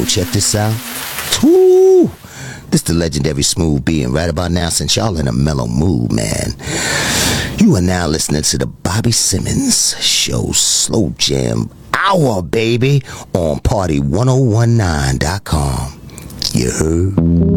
Yo, check this out. Woo! This the legendary Smooth B, and right about now, since y'all in a mellow mood, man, you are now listening to the Bobby Simmons Show Slow Jam Hour, baby, on Party1019.com. You heard?